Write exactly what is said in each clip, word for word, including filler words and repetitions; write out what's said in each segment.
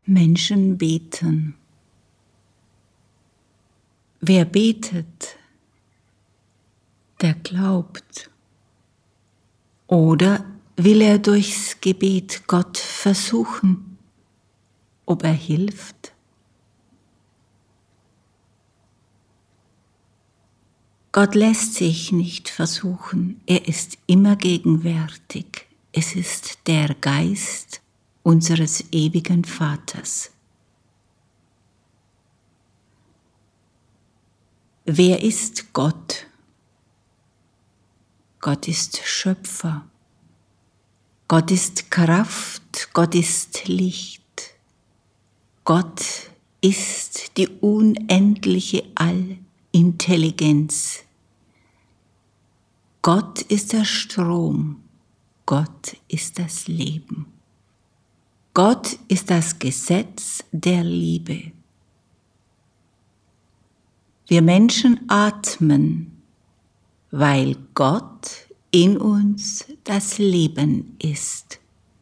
Menschen beten. Wer betet, der glaubt. Oder will er durchs Gebet Gott versuchen, ob er hilft? Gott lässt sich nicht versuchen, er ist immer gegenwärtig. Es ist der Geist unseres ewigen Vaters. Wer ist Gott? Gott ist Schöpfer. Gott ist Kraft. Gott ist Licht. Gott ist die unendliche Allintelligenz. Gott ist der Strom. Gott ist das Leben. Gott ist das Gesetz der Liebe. Wir Menschen atmen, weil Gott in uns das Leben ist.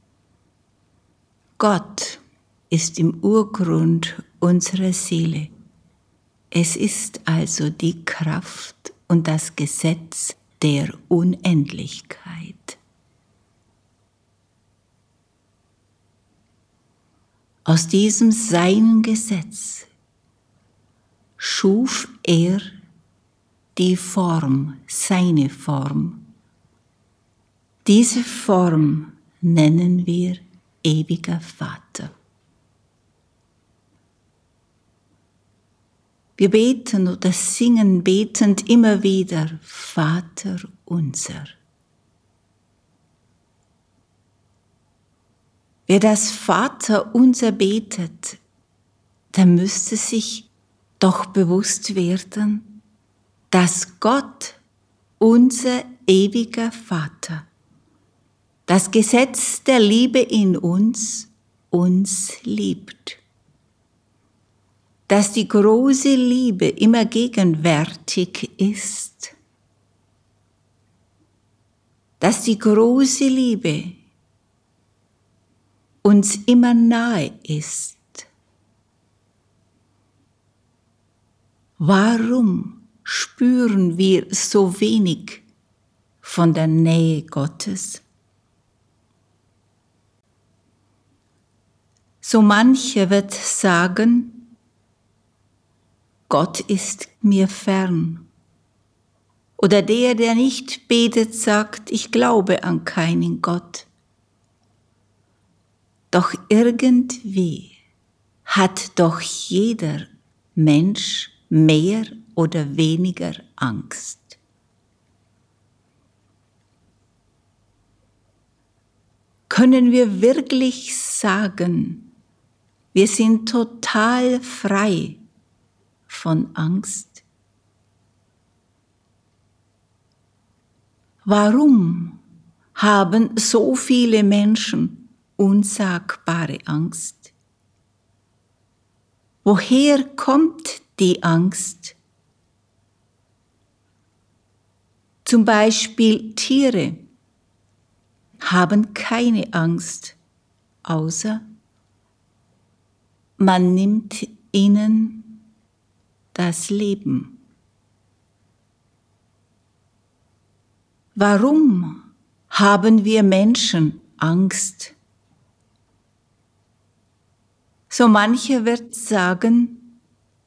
Gott ist im Urgrund unserer Seele. Es ist also die Kraft und das Gesetz der Unendlichkeit. Aus diesem seinen Gesetz schuf er die Form, seine Form. Diese Form nennen wir ewiger Vater. Wir beten oder singen betend immer wieder Vater unser. Wer das Vater unser betet, der müsste sich doch bewusst werden, dass Gott, unser ewiger Vater, das Gesetz der Liebe in uns, uns liebt. Dass die große Liebe immer gegenwärtig ist. Dass die große Liebe uns immer nahe ist. Warum spüren wir so wenig von der Nähe Gottes? So mancher wird sagen, Gott ist mir fern. Oder der, der nicht betet, sagt, ich glaube an keinen Gott. Doch irgendwie hat doch jeder Mensch mehr oder weniger Angst. Können wir wirklich sagen, wir sind total frei von Angst? Warum haben so viele Menschen unsagbare Angst? Woher kommt die Angst? Zum Beispiel Tiere haben keine Angst, außer man nimmt ihnen das Leben. Warum haben wir Menschen Angst? So mancher wird sagen,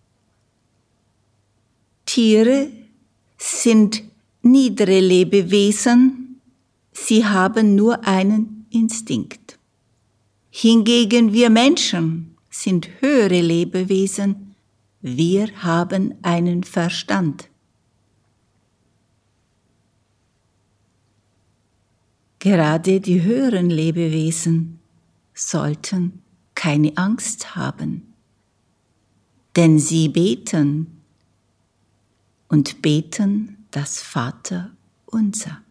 Tiere sind niedere Lebewesen, sie haben nur einen Instinkt. Hingegen wir Menschen sind höhere Lebewesen, wir haben einen Verstand. Gerade die höheren Lebewesen sollten keine Angst haben, denn sie beten und beten das Vater unser.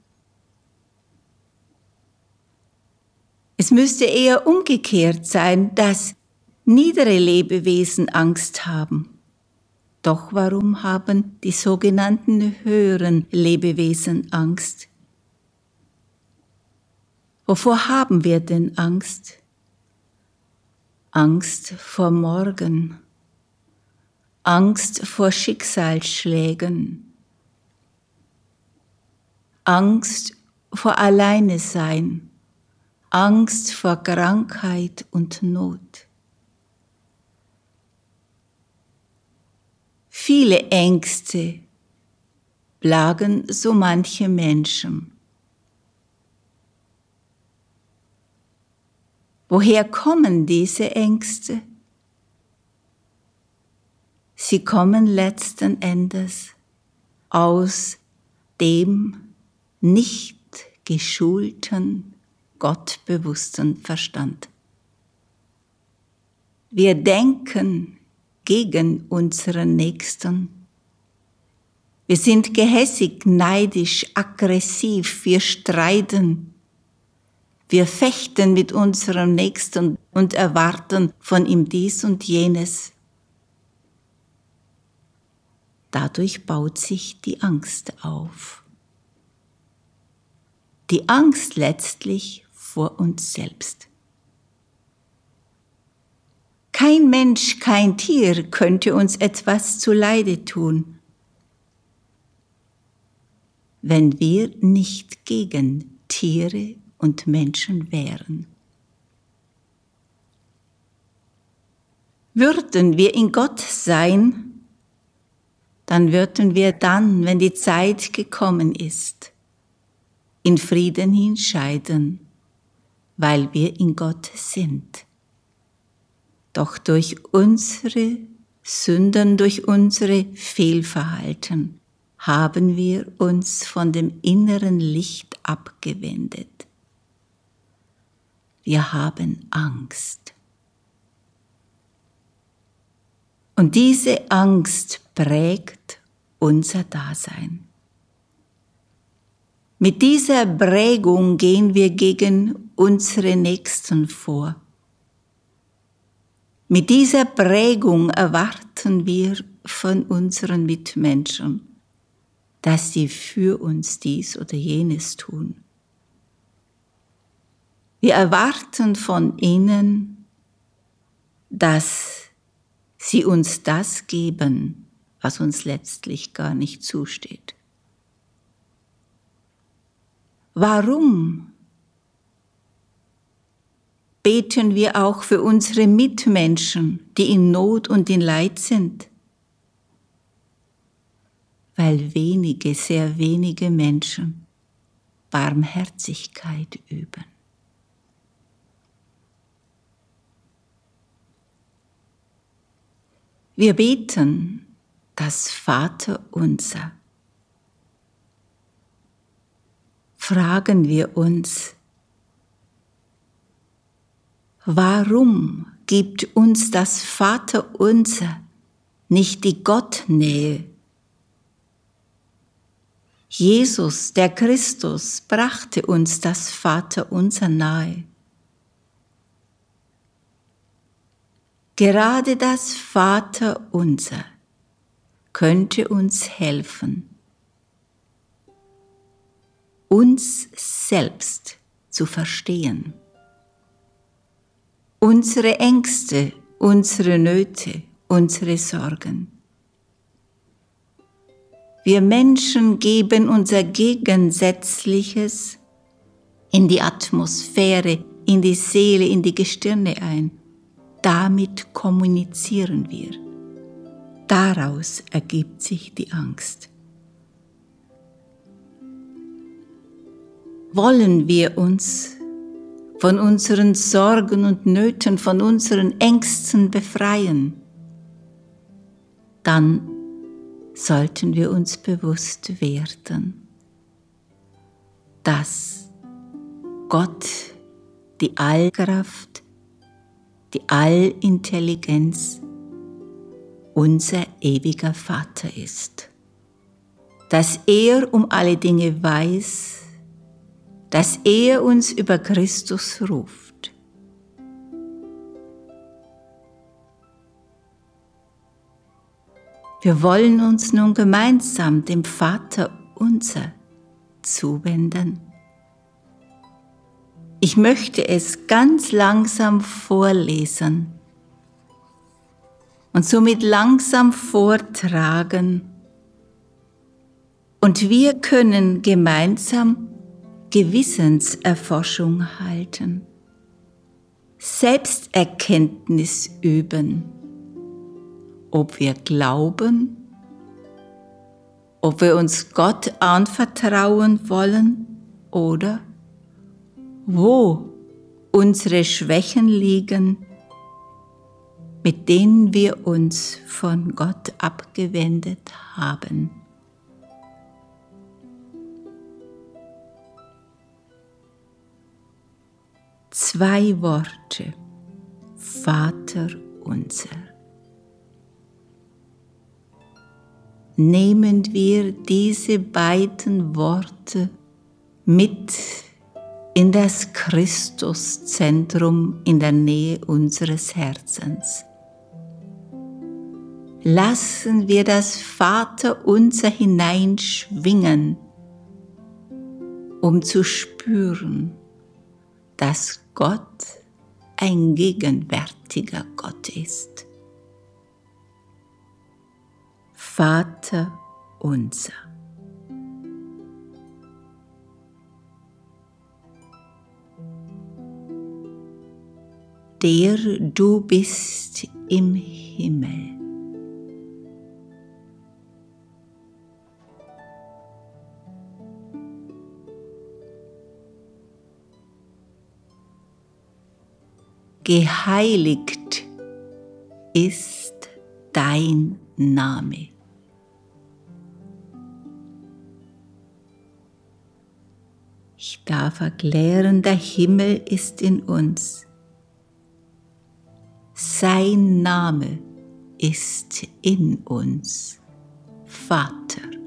Es müsste eher umgekehrt sein, dass niedere Lebewesen Angst haben. Doch warum haben die sogenannten höheren Lebewesen Angst? Wovor haben wir denn Angst? Angst vor morgen, Angst vor Schicksalsschlägen, Angst vor Alleine sein, Angst vor Krankheit und Not. Viele Ängste plagen so manche Menschen. Woher kommen diese Ängste? Sie kommen letzten Endes aus dem nicht geschulten, gottbewussten Verstand. Wir denken gegen unseren Nächsten. Wir sind gehässig, neidisch, aggressiv, wir streiten. Wir fechten mit unserem Nächsten und erwarten von ihm dies und jenes. Dadurch baut sich die Angst auf. Die Angst letztlich vor uns selbst. Kein Mensch, kein Tier könnte uns etwas zuleide tun, wenn wir nicht gegen Tiere und Menschen wären. Würden wir in Gott sein, dann würden wir dann, wenn die Zeit gekommen ist, in Frieden hinscheiden, weil wir in Gott sind. Doch durch unsere Sünden, durch unsere Fehlverhalten haben wir uns von dem inneren Licht abgewendet. Wir haben Angst. Und diese Angst prägt unser Dasein. Mit dieser Prägung gehen wir gegen unsere Nächsten vor. Mit dieser Prägung erwarten wir von unseren Mitmenschen, dass sie für uns dies oder jenes tun. Wir erwarten von ihnen, dass sie uns das geben, was uns letztlich gar nicht zusteht. Warum beten wir auch für unsere Mitmenschen, die in Not und in Leid sind? Weil wenige, sehr wenige Menschen Barmherzigkeit üben. Wir beten das Vaterunser. Fragen wir uns, warum gibt uns das Vaterunser nicht die Gottnähe? Jesus, der Christus, brachte uns das Vaterunser nahe. Gerade das Vaterunser könnte uns helfen, uns selbst zu verstehen, unsere Ängste, unsere Nöte, unsere Sorgen. Wir Menschen geben unser Gegensätzliches in die Atmosphäre, in die Seele, in die Gestirne ein. Damit kommunizieren wir. Daraus ergibt sich die Angst. Wollen wir uns von unseren Sorgen und Nöten, von unseren Ängsten befreien, dann sollten wir uns bewusst werden, dass Gott die Allkraft, die Allintelligenz unser ewiger Vater ist, dass er um alle Dinge weiß, dass er uns über Christus ruft. Wir wollen uns nun gemeinsam dem Vater unser zuwenden. Ich möchte es ganz langsam vorlesen, und somit langsam vortragen. Und wir können gemeinsam Gewissenserforschung halten, Selbsterkenntnis üben, ob wir glauben, ob wir uns Gott anvertrauen wollen oder wo unsere Schwächen liegen, mit denen wir uns von Gott abgewendet haben. Zwei Worte, Vater unser. Nehmen wir diese beiden Worte mit in das Christuszentrum in der Nähe unseres Herzens. Lassen wir das Vaterunser hineinschwingen, um zu spüren, dass Gott ein gegenwärtiger Gott ist. Vater unser. Der du bist im Himmel. Geheiligt ist dein Name. Ich darf erklären, der Himmel ist in uns. Sein Name ist in uns, Vater.